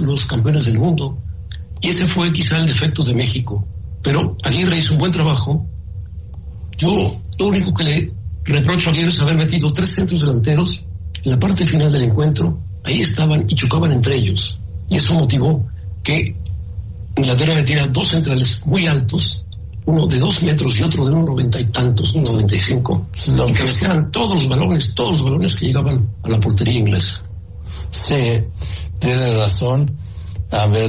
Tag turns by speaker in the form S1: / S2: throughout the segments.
S1: títulos, campeones del mundo, y ese fue quizá el defecto de México. Pero Aguirre hizo un buen trabajo. Yo lo único que le reprocho a Aguirre es haber metido 3 centros delanteros en la parte final del encuentro. Ahí estaban y chocaban entre ellos, y eso motivó que Inglaterra metiera 2 centrales muy altos, uno de 2 metros y otro de 1,90 y tantos, 1,95, y cabecearan todos los balones que llegaban a la portería inglesa.
S2: Sí, tiene razón. A ver,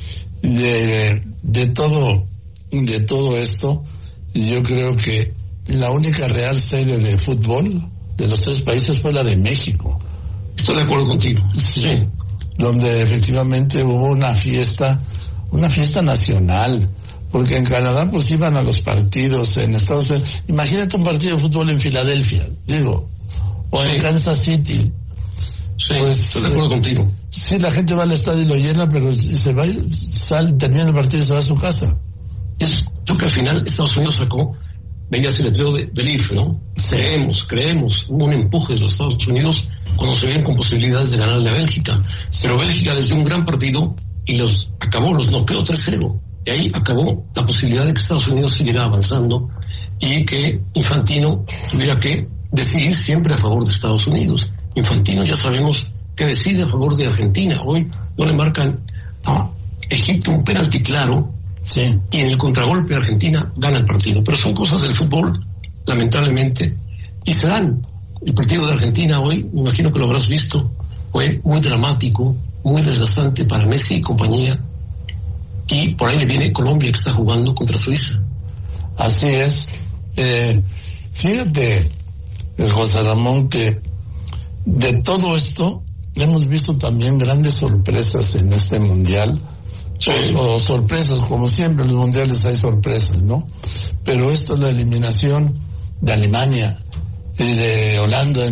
S2: de todo esto, yo creo que la única real serie de fútbol de los 3 países fue la de México.
S1: Estoy de acuerdo contigo.
S2: Sí, donde efectivamente hubo una fiesta nacional, porque en Canadá pues iban a los partidos, en Estados Unidos, imagínate un partido de fútbol en Filadelfia, o en Kansas City.
S1: Sí, pues, estoy de acuerdo contigo.
S2: Sí, la gente va al estadio y lo llena, pero se va, termina el partido y se va a su casa.
S1: Yo que al final Estados Unidos sacó, venía a ser el trío del IFE, ¿no? Sí. Creemos, hubo un empuje de los Estados Unidos cuando se ven con posibilidades de ganarle a Bélgica. Pero Bélgica les dio un gran partido y los noqueó 3-0. Y ahí acabó la posibilidad de que Estados Unidos siguiera avanzando y que Infantino tuviera que decidir siempre a favor de Estados Unidos. Infantino ya sabemos que decide a favor de Argentina. Hoy no le marcan a Egipto un penalti claro, sí, y en el contragolpe Argentina gana el partido. Pero son cosas del fútbol, lamentablemente, y se dan. El partido de Argentina hoy, me imagino que lo habrás visto, fue muy dramático, muy desgastante para Messi y compañía, y por ahí le viene Colombia, que está jugando contra Suiza.
S2: Así es. Fíjate, José Ramón, que de todo esto hemos visto también grandes sorpresas en este mundial. Sí. O sorpresas, como siempre en los mundiales hay sorpresas, ¿no? Pero esto, la eliminación de Alemania y de Holanda,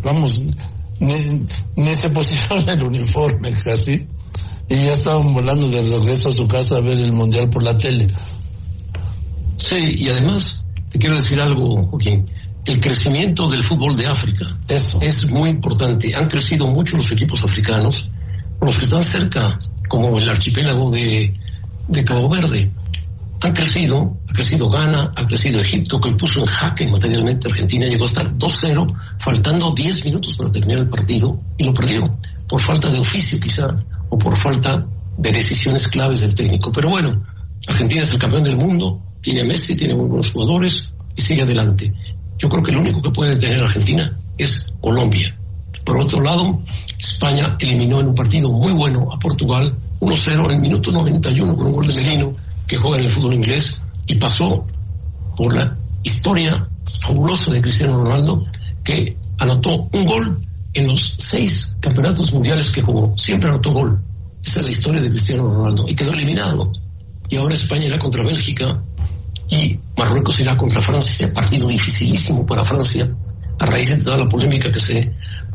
S2: ni se pusieron el uniforme casi, y ya estaban volando de regreso a su casa a ver el mundial por la tele.
S1: Sí, y además te quiero decir algo, Joaquín. El crecimiento del fútbol de África es muy importante. Han crecido mucho los equipos africanos, los que están cerca, como el archipiélago de Cabo Verde. Ha crecido Ghana, ha crecido Egipto, que puso en jaque materialmente Argentina, llegó a estar 2-0, faltando 10 minutos para terminar el partido, y lo perdió, por falta de oficio quizá, o por falta de decisiones claves del técnico. Pero bueno, Argentina es el campeón del mundo, tiene a Messi, tiene muy buenos jugadores, y sigue adelante. Yo creo que lo único que puede detener a Argentina es Colombia. Por otro lado, España eliminó en un partido muy bueno a Portugal, 1-0 en el minuto 91 con un gol de Merino, que juega en el fútbol inglés, y pasó por la historia fabulosa de Cristiano Ronaldo, que anotó un gol en los 6 campeonatos mundiales que jugó. Siempre anotó gol. Esa es la historia de Cristiano Ronaldo, y quedó eliminado. Y ahora España irá contra Bélgica, y Marruecos irá contra Francia, partido dificilísimo para Francia, a raíz de toda la polémica que se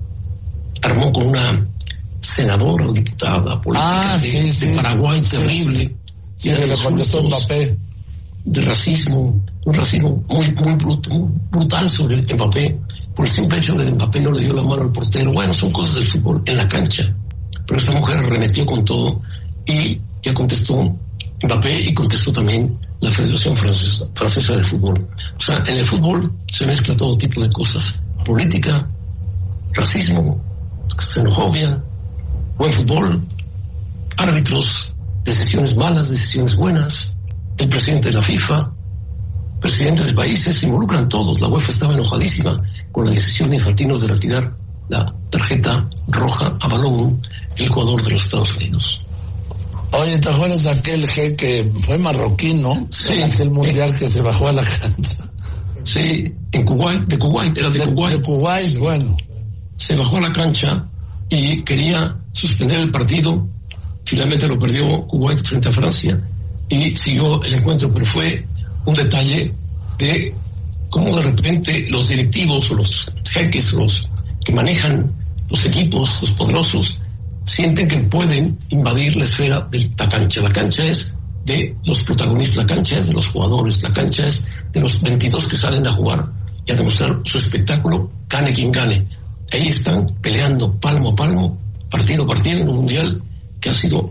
S1: armó con una senadora o diputada política de Paraguay, terrible.
S2: Sí, que le contestó Mbappé.
S1: De racismo, un racismo muy brutal sobre Mbappé, por el simple hecho de que Mbappé no le dio la mano al portero. Bueno, son cosas del fútbol en la cancha, pero esta mujer arremetió con todo, y ya contestó Mbappé y contestó también la Federación Francesa del Fútbol. O sea, en el fútbol se mezcla todo tipo de cosas: política, racismo, xenofobia, buen fútbol, árbitros, decisiones malas, decisiones buenas, el presidente de la FIFA, presidentes de países, se involucran todos. La UEFA estaba enojadísima con la decisión de Infantino de retirar la tarjeta roja a Balón, el jugador de los Estados Unidos.
S2: Oye, ¿te acuerdas de aquel que fue marroquín, no?
S1: Sí.
S2: En aquel mundial que se bajó a la cancha.
S1: Sí, en Kuwait, era de Kuwait.
S2: De Kuwait, bueno.
S1: Se bajó a la cancha y quería suspender el partido. Finalmente lo perdió Kuwait frente a Francia y siguió el encuentro, pero fue un detalle de cómo de repente los directivos o los jeques, los que manejan los equipos, los poderosos, sienten que pueden invadir la esfera de la cancha. La cancha es de los protagonistas, la cancha es de los jugadores, la cancha es de los 22 que salen a jugar y a demostrar su espectáculo, gane quien gane. Ahí están peleando palmo a palmo, partido a partido, en un mundial que ha sido